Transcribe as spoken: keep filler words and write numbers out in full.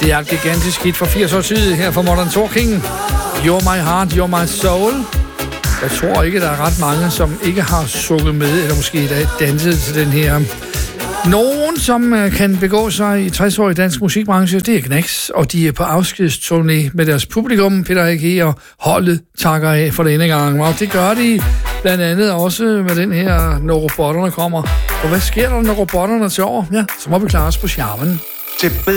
Det er et gigantisk hit fra firs år tid her fra Modern Talking. You're my heart, you're my soul. Jeg tror ikke, der er ret mange, som ikke har sukket med, eller måske da danset til den her. Nogen, som kan begå sig i tres år i dansk musikbranche, det er Knacks, og de er på afskedsturné med deres publikum. Peter A G og holdet takker af for denne gang, og det gør de blandt andet også med den her, når robotterne kommer. Og hvad sker der, når robotterne til over? Ja, så må vi klare os på charmen.